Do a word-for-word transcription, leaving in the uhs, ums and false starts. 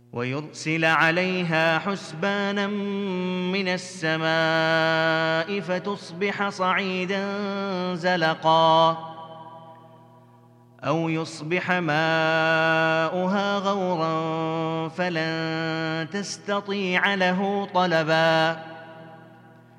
ويرسل عليها حسبانا من السماء فتصبح صعيدا زلقا أو يصبح ماؤها غورا فلن تستطيع له طلبا